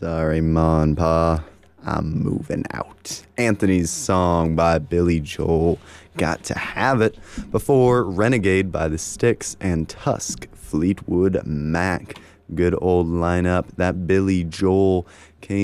Sorry, Ma and Pa, I'm moving out. Anthony's Song by Billy Joel, Got to Have It, before Renegade by The Styx and Tusk, Fleetwood Mac. Good old lineup. That Billy Joel came